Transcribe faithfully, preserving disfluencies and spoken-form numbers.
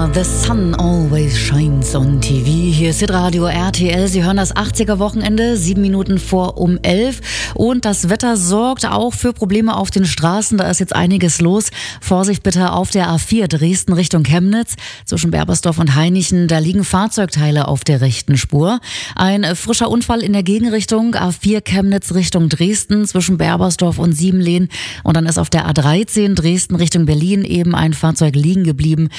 war The Sun Always Shines on T V. Hier ist Hitradio R T L. Sie hören das achtziger-Wochenende, sieben Minuten vor um elf. Und das Wetter sorgt auch für Probleme auf den Straßen. Da ist jetzt einiges los. Vorsicht bitte auf der A vier Dresden Richtung Chemnitz. Zwischen Berbersdorf und Hainichen, da liegen Fahrzeugteile auf der rechten Spur. Ein frischer Unfall in der Gegenrichtung, A vier Chemnitz Richtung Dresden, zwischen Berbersdorf und Siebenlehn. Und dann ist auf der A dreizehn Dresden Richtung Berlin eben ein Fahrzeug liegen geblieben.